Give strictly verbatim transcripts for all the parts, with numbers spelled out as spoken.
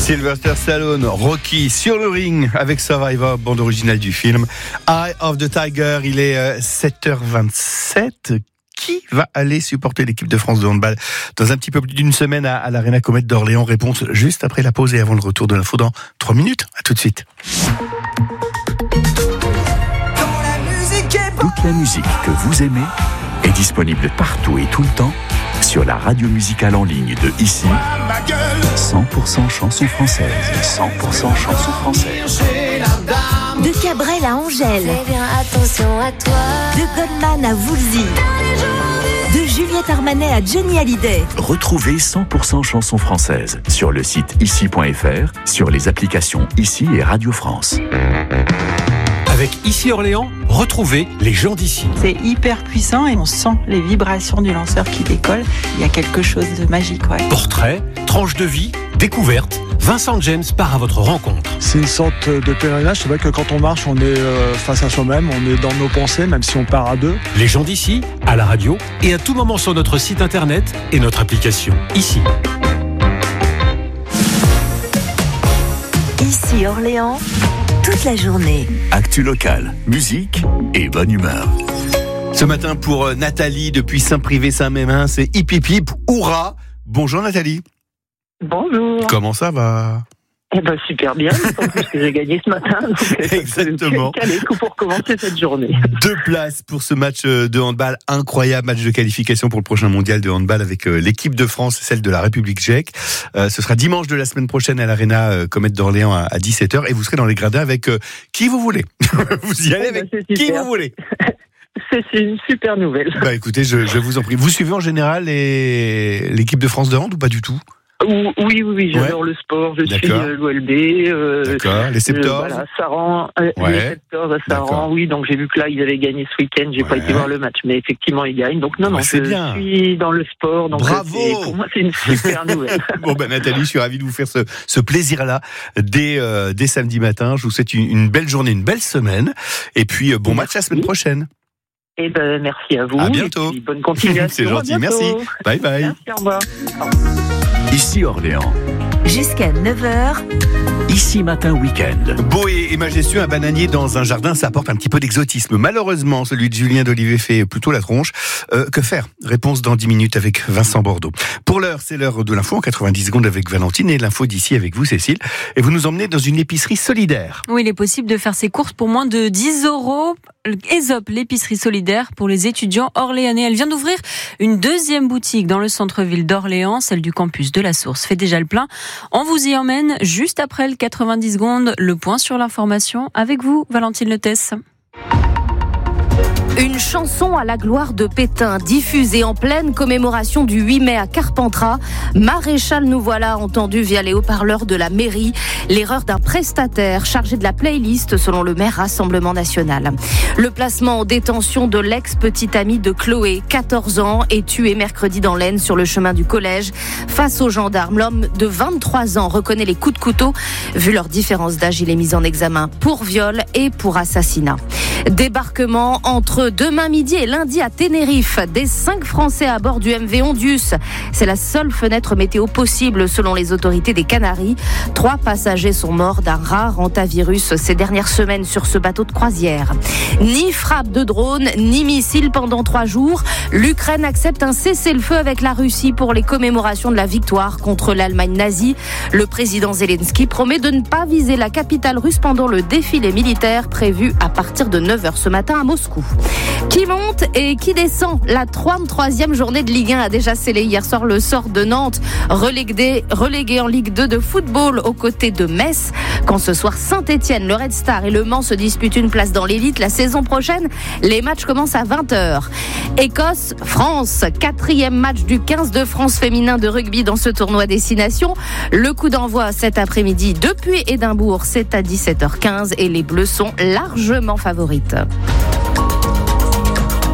Sylvester Stallone, Rocky sur le ring avec Survivor, bande originale du film Eye of the Tiger. Il est sept heures vingt-sept. Qui va aller supporter l'équipe de France de handball dans un petit peu plus d'une semaine à, à l'Arena Comète d'Orléans? Réponse juste après la pause et avant le retour de l'info dans trois minutes. À tout de suite. Toute la musique que vous aimez est disponible partout et tout le temps sur la radio musicale en ligne de ici. cent pour cent chansons françaises. cent pour cent chansons françaises. De Cabrel à Angèle. Fais bien attention à toi. De Goldman à Woolsey. De Juliette Armanet à Johnny Hallyday. Retrouvez cent pour cent chansons françaises sur le site ici point f r, sur les applications Ici et Radio France. Avec Ici Orléans, retrouvez les gens d'ici. C'est hyper puissant et on sent les vibrations du lanceur qui décolle. Il y a quelque chose de magique, ouais. Portraits, tranches de vie, découvertes. Vincent James part à votre rencontre. C'est une sorte de pèlerinage. C'est vrai que quand on marche, on est face à soi-même, on est dans nos pensées, même si on part à deux. Les gens d'ici, à la radio et à tout moment sur notre site internet et notre application Ici. Ici Orléans, toute la journée. Actu locale, musique et bonne humeur. Ce matin pour Nathalie depuis Saint-Privé-Saint-Mémin, c'est hip hip hip, hurrah. Bonjour Nathalie. Bonjour. Comment ça va? Eh ben super bien, en plus que j'ai gagné ce matin. Donc exactement. Calé pour commencer cette journée. Deux places pour ce match de handball incroyable, match de qualification pour le prochain mondial de handball avec l'équipe de France, celle de la République tchèque. Euh, ce sera dimanche de la semaine prochaine à l'Arena Comète d'Orléans à dix-sept heures et vous serez dans les gradins avec euh, qui vous voulez. Vous y allez avec eh ben, qui vous voulez. C'est une super nouvelle. Bah écoutez, je, je vous en prie. Vous suivez en général les... l'équipe de France de hand ou pas du tout? Oui, oui, oui, j'adore ouais. le sport, je D'accord. suis euh, l'O L B. Euh, D'accord, les Septors. Euh, voilà, Saran, euh, ouais. les Septors à Saran, oui, donc j'ai vu que là, ils avaient gagné ce week-end, j'ai ouais. pas été voir le match, mais effectivement, ils gagnent. Donc non, non, ouais, je bien. suis dans le sport, donc bravo. Pour moi, c'est une super nouvelle. Bon, ben Nathalie, je suis ravi de vous faire ce, ce plaisir-là dès, euh, dès samedi matin. Je vous souhaite une, une belle journée, une belle semaine, et puis euh, bon merci. match la semaine prochaine. Eh ben, merci à vous. À bientôt. Et puis, bonne continuation. C'est gentil, merci. Bye bye. Merci, au revoir. Ici Orléans. Jusqu'à neuf heures. Ici Matin Week-end. Beau et majestueux, un bananier dans un jardin, ça apporte un petit peu d'exotisme. Malheureusement, celui de Julien d'Olivet fait plutôt la tronche. Euh, que faire? Réponse dans dix minutes avec Vincent Bordeaux. Pour l'heure, c'est l'heure de l'info en quatre-vingt-dix secondes avec Valentine et l'info d'ici avec vous, Cécile. Et vous nous emmenez dans une épicerie solidaire. Oui, il est possible de faire ses courses pour moins de dix euros. Aesop, l'épicerie solidaire pour les étudiants orléanais. Elle vient d'ouvrir une deuxième boutique dans le centre-ville d'Orléans, celle du campus de la Source. Fait déjà le plein. On vous y emmène juste après le quatre-vingt-dix secondes. Le point sur l'information avec vous, Valentine Letesse. Une chanson à la gloire de Pétain, diffusée en pleine commémoration du huit mai à Carpentras. Maréchal, nous voilà entendu via les haut-parleurs de la mairie. L'erreur d'un prestataire chargé de la playlist selon le maire Rassemblement National. Le placement en détention de l'ex-petite amie de Chloé, quatorze ans, est tué mercredi dans l'Aisne sur le chemin du collège. Face aux gendarmes, l'homme de vingt-trois ans reconnaît les coups de couteau. Vu leur différence d'âge, il est mis en examen pour viol et pour assassinat. Débarquement entre demain midi et lundi à Tenerife des cinq Français à bord du M V Ondius. C'est la seule fenêtre météo possible selon les autorités des Canaries. Trois passagers sont morts d'un rare hantavirus ces dernières semaines sur ce bateau de croisière. Ni frappe de drone, ni missile pendant trois jours. L'Ukraine accepte un cessez-le-feu avec la Russie pour les commémorations de la victoire contre l'Allemagne nazie. Le président Zelensky promet de ne pas viser la capitale russe pendant le défilé militaire prévu à partir de neuf heures ce matin à Moscou. Qui monte et qui descend? La trente-troisième journée de Ligue un a déjà scellé hier soir le sort de Nantes, relégué, relégué en Ligue deux de football aux côtés de Metz. Quand ce soir Saint-Etienne, le Red Star et le Mans se disputent une place dans l'élite la saison prochaine, les matchs commencent à vingt heures. Écosse-France, quatrième match du quinze de France féminin de rugby dans ce tournoi Destination. Le coup d'envoi cet après-midi depuis Édimbourg, c'est à dix-sept heures quinze et les Bleus sont largement favorites.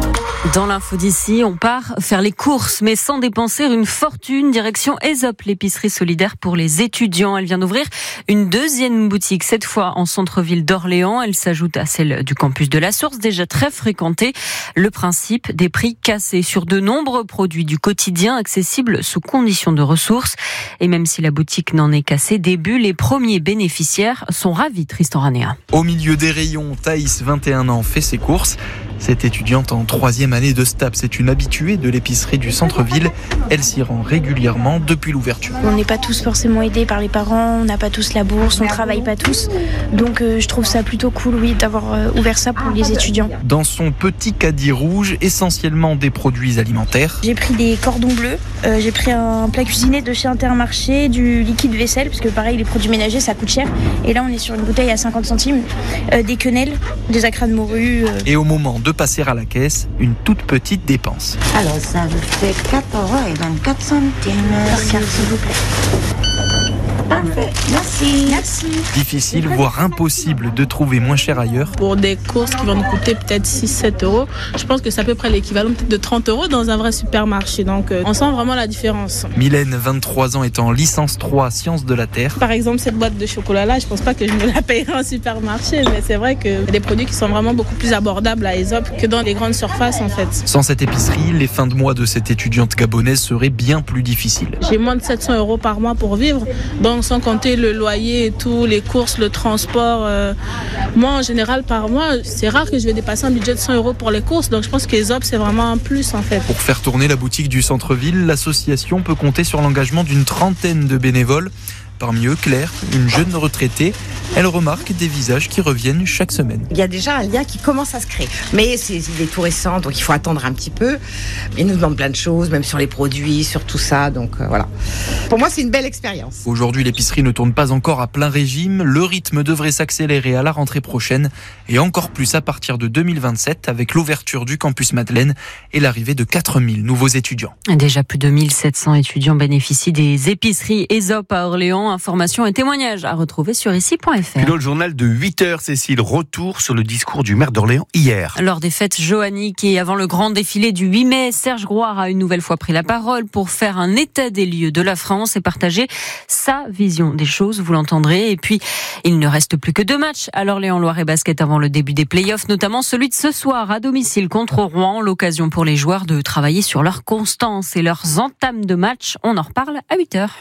Dans l'info d'ici, on part faire les courses, mais sans dépenser une fortune. Direction Aesop, l'épicerie solidaire pour les étudiants. Elle vient d'ouvrir une deuxième boutique, cette fois en centre-ville d'Orléans. Elle s'ajoute à celle du campus de la Source, déjà très fréquentée. Le principe des prix cassés sur de nombreux produits du quotidien, accessibles sous conditions de ressources. Et même si la boutique n'en est qu'à ses débuts, les premiers bénéficiaires sont ravis. Tristan Ranéa. Au milieu des rayons, Thaïs, vingt et un ans, fait ses courses. Cette étudiante en troisième année de STAPS est une habituée de l'épicerie du centre-ville. Elle s'y rend régulièrement depuis l'ouverture. On n'est pas tous forcément aidés par les parents, on n'a pas tous la bourse, on ne travaille pas tous. Donc euh, je trouve ça plutôt cool, oui, d'avoir euh, ouvert ça pour les étudiants. Dans son petit caddie rouge, essentiellement des produits alimentaires. J'ai pris des cordons bleus, euh, j'ai pris un plat cuisiné de chez Intermarché, du liquide vaisselle, parce que pareil, les produits ménagers, ça coûte cher. Et là, on est sur une bouteille à cinquante centimes, euh, des quenelles, des acras de morue. Euh. Et au moment de passer à la caisse, une toute petite dépense. Alors ça vous fait quatre euros et vingt-quatre centimes. Par carte, s'il vous plaît. Parfait, merci. Merci. Difficile, voire impossible de trouver moins cher ailleurs. Pour des courses qui vont nous coûter peut-être six à sept euros, je pense que c'est à peu près l'équivalent peut-être de trente euros dans un vrai supermarché. Donc euh, on sent vraiment la différence. Mylène, vingt-trois ans, est en licence trois Sciences de la Terre. Par exemple, cette boîte de chocolat-là, je pense pas que je me la payerai en supermarché, mais c'est vrai que y a des produits qui sont vraiment beaucoup plus abordables à Aesop que dans les grandes surfaces en fait. Sans cette épicerie, les fins de mois de cette étudiante gabonaise seraient bien plus difficiles. J'ai moins de sept cents euros par mois pour vivre, donc sans compter le loyer et tout, les courses, le transport. Euh, moi, en général, par mois, c'est rare que je vais dépasser un budget de cent euros pour les courses, donc je pense qu'Aesop, c'est vraiment un plus en fait. Pour faire tourner la boutique du centre-ville, l'association peut compter sur l'engagement d'une trentaine de bénévoles. Parmi eux, Claire, une jeune retraitée. Elle remarque des visages qui reviennent chaque semaine. Il y a déjà un lien qui commence à se créer. Mais c'est, il est tout récent, donc il faut attendre un petit peu. Ils nous demandent plein de choses, même sur les produits, sur tout ça. Donc euh, voilà. Pour moi, c'est une belle expérience. Aujourd'hui, l'épicerie ne tourne pas encore à plein régime. Le rythme devrait s'accélérer à la rentrée prochaine et encore plus à partir de deux mille vingt-sept avec l'ouverture du campus Madeleine et l'arrivée de quatre mille nouveaux étudiants. Déjà plus de mille sept cents étudiants bénéficient des épiceries Aesop à Orléans. Informations et témoignages à retrouver sur ici point f r. Puis dans le journal de huit heures, Cécile, retour sur le discours du maire d'Orléans hier. Lors des fêtes joanniques et avant le grand défilé du huit mai, Serge Grouard a une nouvelle fois pris la parole pour faire un état des lieux de la France et partager sa vision des choses, vous l'entendrez. Et puis, il ne reste plus que deux matchs à l'Orléans Loire et Basket avant le début des playoffs, notamment celui de ce soir à domicile contre Rouen. L'occasion pour les joueurs de travailler sur leur constance et leurs entames de match. On en reparle à huit heures.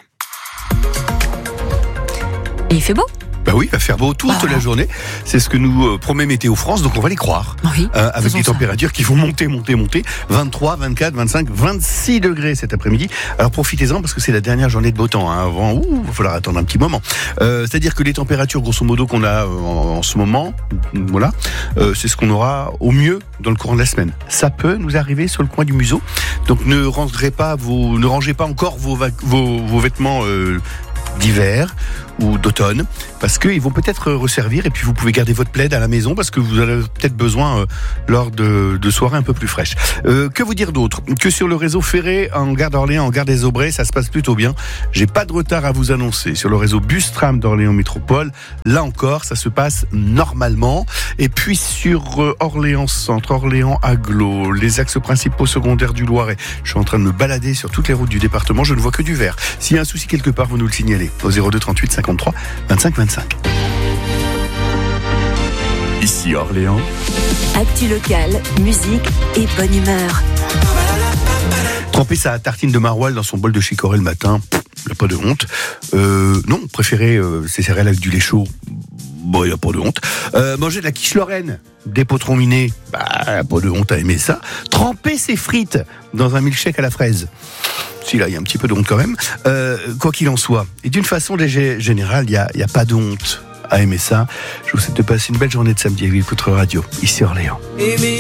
Et il fait beau. Bah oui, il va faire beau toute bah. la journée. C'est ce que nous euh, promet Météo France, donc on va les croire. Oui, euh, avec des ça. températures qui vont monter, monter, monter. vingt-trois, vingt-quatre, vingt-cinq, vingt-six degrés cet après-midi. Alors profitez-en parce que c'est la dernière journée de beau temps. Hein. Avant, ouh, il va falloir attendre un petit moment. Euh, c'est-à-dire que les températures, grosso modo, qu'on a en, en ce moment, voilà, euh, c'est ce qu'on aura au mieux dans le courant de la semaine. Ça peut nous arriver sur le coin du museau. Donc ne rangez pas vos, ne rangez pas encore vos, vos, vos vêtements euh, d'hiver ou d'automne, parce qu'ils vont peut-être resservir et puis vous pouvez garder votre plaid à la maison parce que vous avez peut-être besoin euh, lors de, de soirées un peu plus fraîches. Euh, que vous dire d'autre ? Que sur le réseau ferré en gare d'Orléans, en gare des Aubrais, ça se passe plutôt bien. J'ai pas de retard à vous annoncer. Sur le réseau bus-tram d'Orléans Métropole, là encore, ça se passe normalement. Et puis sur euh, Orléans Centre, Orléans Agglo, les axes principaux secondaires du Loiret, je suis en train de me balader sur toutes les routes du département, je ne vois que du vert. S'il y a un souci quelque part, vous nous le signalez au zéro deux trente-huit cinquante-trois vingt-cinq vingt-cinq. Ici Orléans. Actu locale, musique et bonne humeur. Tremper sa tartine de maroilles dans son bol de chicorée le matin, il n'y a pas de honte. Euh, non, préférer euh, ses céréales avec du lait chaud, bon, il n'y a pas de honte. Euh, manger de la quiche lorraine, des potrons minés, bah, il n'y a pas de honte à aimer ça. Tremper ses frites dans un milkshake à la fraise. Si là, il y a un petit peu de honte quand même. Euh, quoi qu'il en soit, et d'une façon générale, il n'y a, y a pas de honte à aimer ça. Je vous souhaite de passer une belle journée de samedi avec votre radio, ici Orléans.